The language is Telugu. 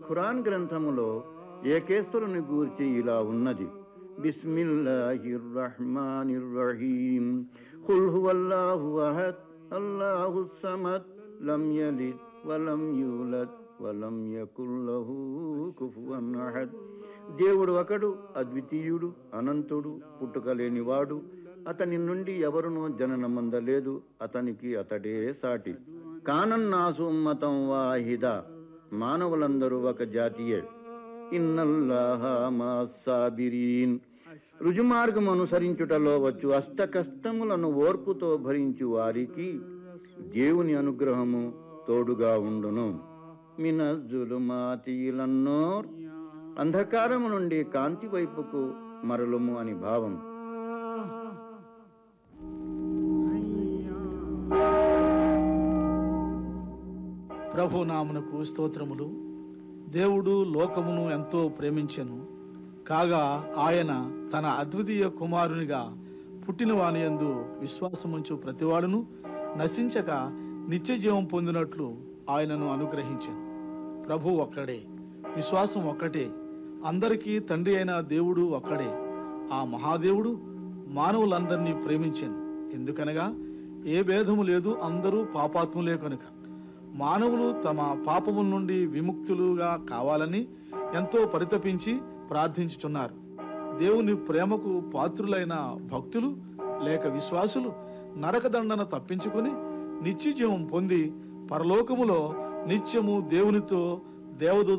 ఖురాన్ గ్రంథములో ఏకేశ్వరుని గూర్చి ఇలా ఉన్నది: బిస్మిల్లాహిర్ రహ్మానిర్ రహీం, ఖుల్ హువల్లాహు అహద్, అల్లాహుస్ సమద్, లం యలిద్ వలం యూలద్ వలం యకుల్ లహు కుఫువన్ అహద్. దేవుడు ఒకడు, అద్వితీయుడు, అనంతుడు, పుట్టుకలేనివాడు. అతని నుండి ఎవరునూ జననమందలేదు, అతనికి అతడే సాటి. కానన్నాసు ఉమ్మతం వాహిద, మానవులందరూ ఒక జాతియే. ఇన్నల్లాహ మాస్సాబిరీన్, రుజుమార్గం అనుసరించుటలో వచ్చు అష్ట కష్టములను ఓర్పుతో భరించు వారికి దేవుని అనుగ్రహము తోడుగా ఉండును. మినజ్జులుమాతి ఇలన్నూర్, అంధకారము నుండి కాంతి వైపుకు మరలుము అని భావం. ప్రభు నామమునకు స్తోత్రములు. దేవుడు లోకమును ఎంతో ప్రేమించెను, కాగా ఆయన తన అద్వితీయ కుమారునిగా పుట్టిన వానియందు విశ్వాసముంచు ప్రతివాడును నశించక నిత్య జీవం పొందినట్లు ఆయనను అనుగ్రహించెను. ప్రభు ఒక్కడే, విశ్వాసం ఒక్కటే, అందరికీ తండ్రి అయిన దేవుడు ఒక్కడే. ఆ మహాదేవుడు మానవులందరినీ ప్రేమించెను. ఎందుకనగా ఏ భేదము లేదు, అందరూ పాపాత్ములే కనుక. మానవులు తమ పాపముల నుండి విముక్తులుగా కావాలని ఎంతో పరితపించి ప్రార్థించుచున్నారు. దేవుని ప్రేమకు పాత్రులైన భక్తులు లేక విశ్వాసులు నరకదండన తప్పించుకొని నిత్య జీవం పొంది పరలోకములో నిత్యము దేవునితో దేవదూత